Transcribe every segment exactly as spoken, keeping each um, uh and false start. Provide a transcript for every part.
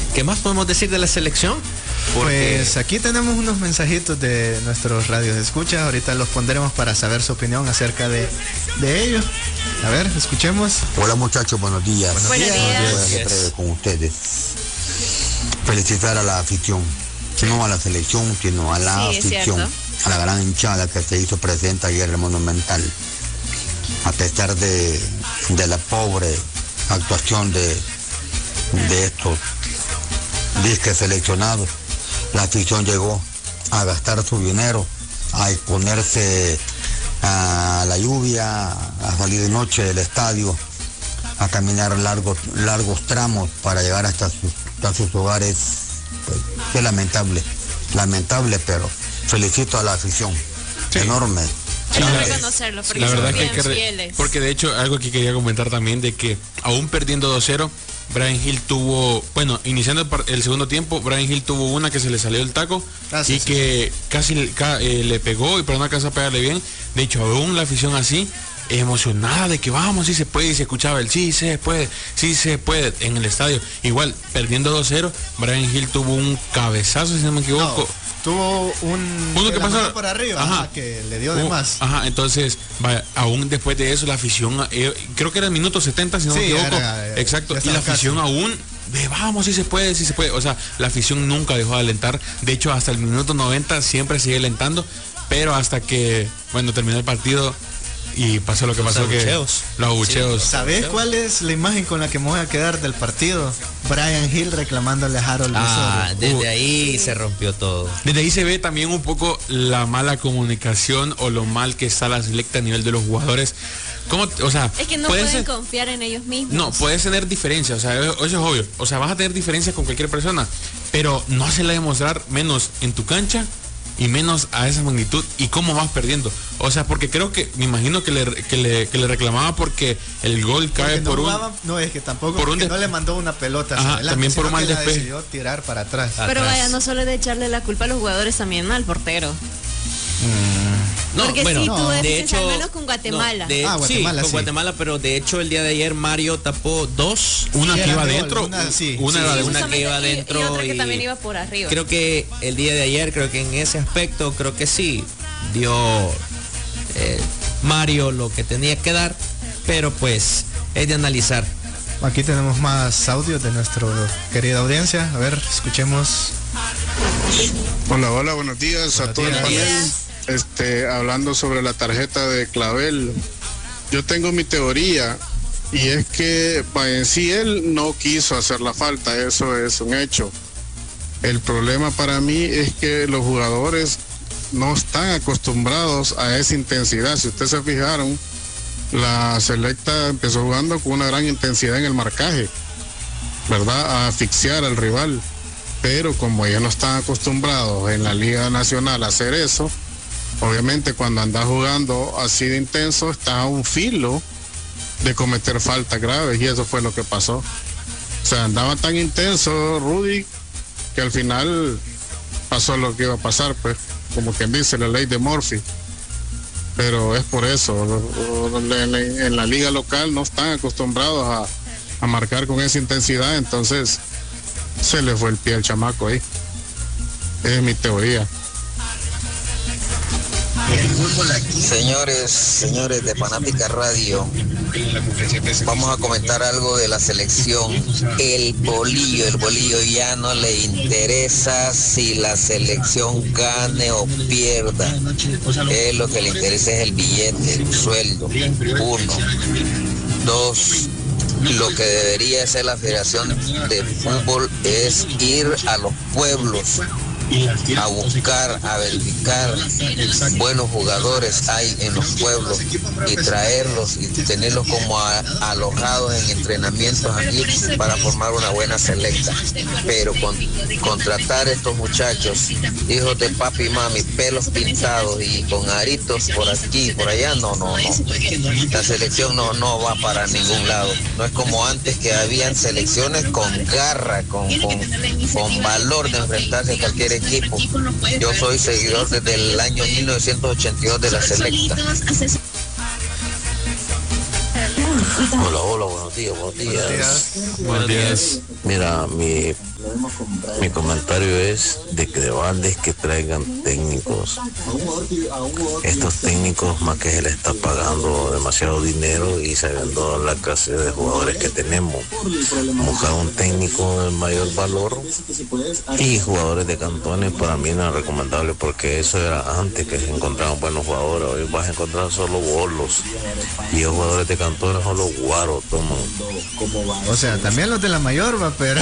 ¿Qué más podemos decir de la selección? Porque... Pues aquí tenemos unos mensajitos de nuestros radios de escucha. Ahorita los pondremos para saber su opinión acerca de, de ellos. A ver, escuchemos. Hola muchachos, buenos días. Buenos días. Buenos días. Buenos días. Con ustedes. Felicitar a la afición, no a la selección, sino a la sí, afición, a la gran hinchada que se hizo presente ayer en el Monumental. A pesar de, de la pobre actuación de, de estos disques seleccionados, la afición llegó a gastar su dinero, a exponerse a la lluvia, a salir de noche del estadio, a caminar largos, largos tramos para llegar hasta sus, hasta sus hogares. Pues, qué lamentable, lamentable, pero felicito a la afición, sí. Enorme. Sí, la, reconocerlo, porque la verdad que, que re, porque de hecho algo que quería comentar también, de que aún perdiendo dos cero, Brian Hill tuvo, bueno, iniciando el, el segundo tiempo, Brian Hill tuvo una que se le salió del taco ah, sí, y sí, que sí. casi ca, eh, le pegó, y pero no alcanzó a pegarle bien. De hecho, aún la afición así, emocionada de que vamos, sí se puede, y se escuchaba el sí se puede, sí se puede en el estadio. Igual, perdiendo dos cero, Brian Hill tuvo un cabezazo, si no me equivoco. No. Tuvo un uno que pasó por arriba, ajá, ajá, que le dio de uh, más. Ajá, entonces, vaya, aún después de eso, la afición, eh, creo que era el minuto setenta, si no sí, me equivoco. Era, era, exacto, y la afición casi. aún, de vamos, si se puede, si se puede. O sea, la afición nunca dejó de alentar. De hecho, hasta el minuto noventa siempre sigue alentando, pero hasta que, bueno, terminó el partido y pasó lo que los pasó, abucheos. que los abucheos. Sí, ¿sabés cuál es la imagen con la que me voy a quedar del partido? Brian Hill reclamándole a Harold Ah, Osorio. Desde uh, ahí se rompió todo. Desde ahí se ve también un poco la mala comunicación o lo mal que está la selecta a nivel de los jugadores. ¿Cómo? O sea, es que no pueden ser, confiar en ellos mismos. No, puedes tener diferencias, o sea, eso es obvio. O sea, vas a tener diferencias con cualquier persona, pero no hacerla demostrar menos en tu cancha y menos a esa magnitud, y cómo vas perdiendo. O sea, porque creo que, me imagino que le, que le, que le reclamaba porque el gol cae no por jugaba, un... No, es que tampoco, por un no le mandó una pelota hacia Ajá, adelante, también por un mal despeje. Decidió tirar para atrás. Pero atrás. vaya, no solo es de echarle la culpa a los jugadores, también al portero. Mm. No, porque bueno, sí, no, tuvo de hecho, al menos con Guatemala. No, de, ah, Guatemala, sí, con sí. Guatemala, pero de hecho el día de ayer Mario tapó dos. Una sí, que iba adentro, una, sí, una, sí, era de una una que iba adentro y, y otra que y también iba por arriba. Creo que el día de ayer, creo que en ese aspecto, creo que sí dio eh, Mario lo que tenía que dar, pero pues es de analizar. Aquí tenemos más audios de nuestra querida audiencia. A ver, escuchemos. Hola, hola, buenos días buenos a todo días. el panel. Este, hablando sobre la tarjeta de Clavel, yo tengo mi teoría, y es que en sí él no quiso hacer la falta, eso es un hecho. El problema para mí es que los jugadores no están acostumbrados a esa intensidad. Si ustedes se fijaron, la selecta empezó jugando con una gran intensidad en el marcaje, ¿verdad? A asfixiar al rival, pero como ya no están acostumbrados en la Liga Nacional a hacer eso, obviamente cuando andas jugando así de intenso, estás a un filo de cometer faltas graves, y eso fue lo que pasó. O sea, andaba tan intenso Rudy que al final pasó lo que iba a pasar, pues, como quien dice, la ley de Murphy. Pero es por eso, en la liga local no están acostumbrados a, a marcar con esa intensidad, entonces se le fue el pie al chamaco ahí. Es mi teoría. Señores, señores de Fanática Radio, vamos a comentar algo de la selección. El bolillo, el bolillo ya no le interesa si la selección gane o pierda. Es lo que le interesa es el billete, el sueldo. Uno. Dos. Lo que debería hacer la Federación de Fútbol es ir a los pueblos a buscar, a verificar buenos jugadores hay en los pueblos y traerlos y tenerlos como a, alojados en entrenamientos aquí para formar una buena selecta. Pero con, contratar a estos muchachos, hijos de papi y mami, pelos pintados y con aritos por aquí y por allá, no, no, no. La selección no, no va para ningún lado. No es como antes, que habían selecciones con garra, con, con, con valor de enfrentarse a cualquier equipo. Yo soy seguidor desde el año mil novecientos ochenta y dos de la selecta. Hola, hola, buenos días, buenos días. Buenos días. Mira, mi Mi comentario es de que de baldes que traigan técnicos. Estos técnicos más que se les está pagando demasiado dinero y sabiendo la clase de jugadores que tenemos. Buscar un técnico de mayor valor y jugadores de cantones para mí no es recomendable porque eso era antes que se encontraban buenos jugadores. Hoy vas a encontrar solo bolos y los jugadores de cantones son los guaros, toman. O sea, también los de la mayor va, pero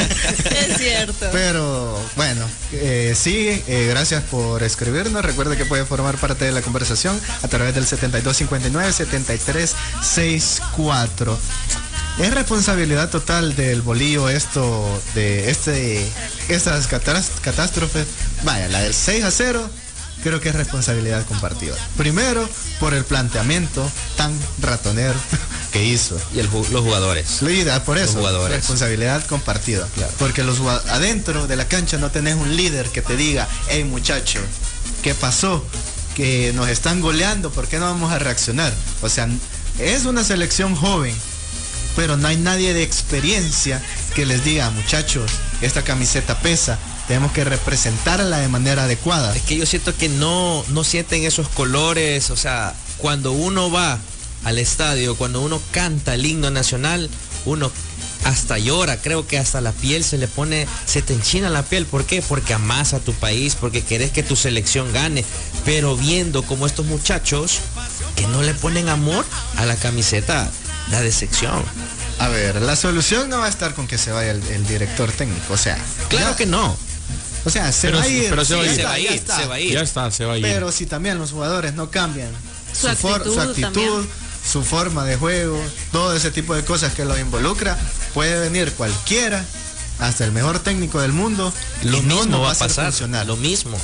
es cierto. Pero bueno, eh, sí, eh, gracias por escribirnos. Recuerde que puede formar parte de la conversación a través del setenta y dos cincuenta y nueve, setenta y tres sesenta y cuatro. Es responsabilidad total del Bolillo esto de este estas catástrofes. Vaya, la del seis a cero creo que es responsabilidad compartida. Primero, por el planteamiento tan ratonero que hizo. Y el, los jugadores. Líder, por eso, jugadores. Responsabilidad compartida. Claro. Porque los adentro de la cancha no tenés un líder que te diga, hey muchacho, ¿qué pasó? Que nos están goleando, ¿por qué no vamos a reaccionar? O sea, es una selección joven, pero no hay nadie de experiencia que les diga, muchachos, esta camiseta pesa, tenemos que representarla de manera adecuada. Es que yo siento que no, no sienten esos colores, o sea, cuando uno va al estadio, cuando uno canta el himno nacional, uno hasta llora, creo que hasta la piel se le pone, se te enchina la piel. ¿Por qué? Porque amas a tu país, porque querés que tu selección gane, pero viendo como estos muchachos que no le ponen amor a la camiseta, la decepción. A ver, la solución no va a estar con que se vaya el, el director técnico, o sea, claro ya, que no. O sea, se pero, va a ir, pero se va a ir, se va a ir, se va a ir. Ya está, se va a ir. Pero si también los jugadores no cambian su, su, actitud, for, su actitud, su forma de juego, todo ese tipo de cosas que los involucra, puede venir cualquiera, hasta el mejor técnico del mundo, lo y mismo no, no va va a pasar, funcionar. lo mismo.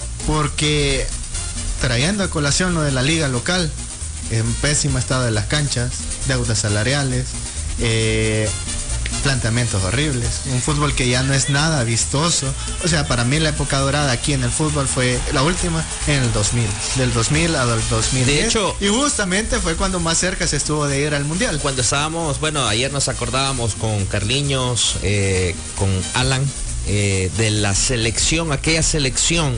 Porque trayendo a colación lo de la liga local, en pésimo estado de las canchas, deudas salariales, eh, planteamientos horribles, un fútbol que ya no es nada vistoso. O sea, para mí la época dorada aquí en el fútbol fue la última en el dos mil, del dos mil al dos mil diez. De hecho, y justamente fue cuando más cerca se estuvo de ir al mundial. Cuando estábamos, bueno, ayer nos acordábamos con Carliños, eh, con Alan, eh, de la selección, aquella selección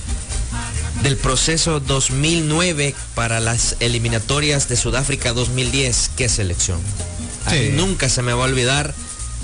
del proceso dos mil nueve para las eliminatorias de Sudáfrica dos mil diez. ¿Qué selección? Sí. A mí nunca se me va a olvidar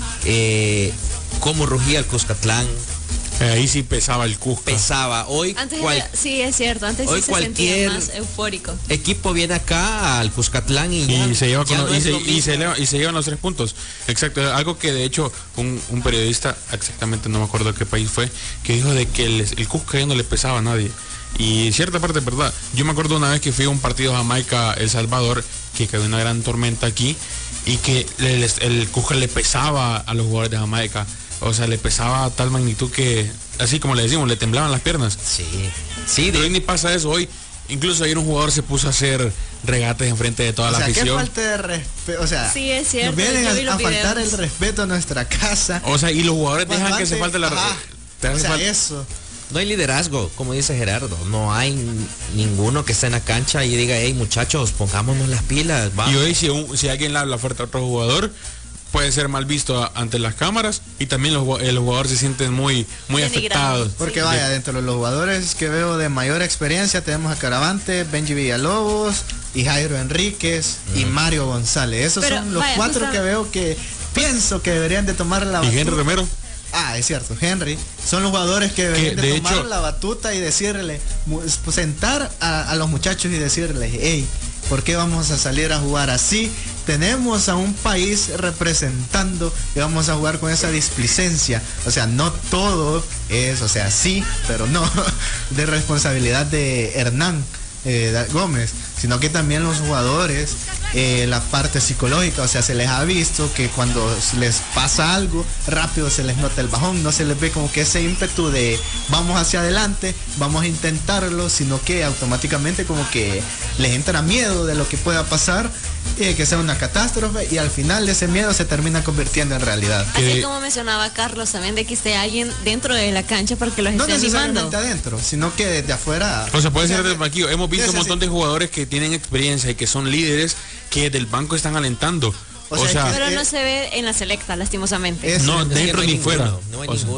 eh, cómo rugía el Cuscatlán. Eh, ahí sí pesaba el Cusca. Pesaba. Hoy antes cual, era, sí, es cierto, antes hoy sí se cualquier sentía más eufórico. Equipo viene acá al Cuscatlán y, ya, y se lleva con ya los, no y, se, lo y, se lleva, y se llevan los tres puntos. Exacto, algo que de hecho un, un periodista, exactamente no me acuerdo qué país fue, que dijo de que el, el Cusca ya no le pesaba a nadie. Y cierta parte es verdad. Yo me acuerdo una vez que fui a un partido Jamaica-El Salvador, que cayó una gran tormenta aquí, y que el, el Cusca le pesaba a los jugadores de Jamaica. O sea, le pesaba a tal magnitud que, así como le decimos, le temblaban las piernas. Sí, sí. Pero hoy ni pasa eso. Hoy, incluso ayer un jugador se puso a hacer regates enfrente de toda o la sea, afición. qué falta de respeto. O sea, sí, es cierto, nos vienen a, a faltar videos. el respeto a nuestra casa. O sea, y los jugadores Cuando dejan antes, que se falte la... ajá, o sea, falta... eso. No hay liderazgo, como dice Gerardo. No hay ninguno que esté en la cancha y diga, hey muchachos, pongámonos las pilas. Vamos. Y hoy si, un, si alguien le habla fuerte a otro jugador, puede ser mal visto a, ante las cámaras, y también los, los jugadores se sienten muy, muy afectados. Porque vaya, dentro de los jugadores que veo de mayor experiencia tenemos a Caravante, Benji Villalobos y Jairo Enríquez mm. y Mario González. Esos Pero, son los vaya, cuatro justa... que veo que pienso que deberían de tomar la batuta. ¿Y Henry Romero? Ah, es cierto, Henry. Son los jugadores que deberían de, de tomar hecho, la batuta y decirle, sentar a, a los muchachos y decirles, hey, ¿por qué vamos a salir a jugar así? Tenemos a un país representando y vamos a jugar con esa displicencia. O sea, no todo es, o sea, sí, pero no, de responsabilidad de Hernán eh, Gómez, sino que también los jugadores, eh, la parte psicológica, o sea, se les ha visto que cuando les pasa algo, rápido se les nota el bajón, no se les ve como que ese ímpetu de vamos hacia adelante, vamos a intentarlo, sino que automáticamente como que les entra miedo de lo que pueda pasar, y que sea una catástrofe, y al final ese miedo se termina convirtiendo en realidad. Así eh, como mencionaba Carlos, también de que esté alguien dentro de la cancha para que los no esté animando. No necesariamente adentro, sino que desde afuera. O sea, puede ser desde aquí. Hemos visto un montón de jugadores que tienen experiencia y que son líderes, que del banco están alentando. O, o sea, pero no se ve en la selecta, lastimosamente. No, dentro ni fuera. No hay ninguno.